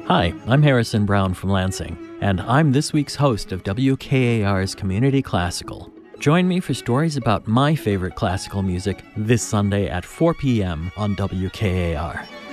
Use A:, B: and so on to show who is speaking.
A: Hi, I'm Harrison Brown from Lansing, and I'm this week's host of WKAR's Community Classical. Join me for stories about my favorite classical music this Sunday at 4 p.m. on WKAR.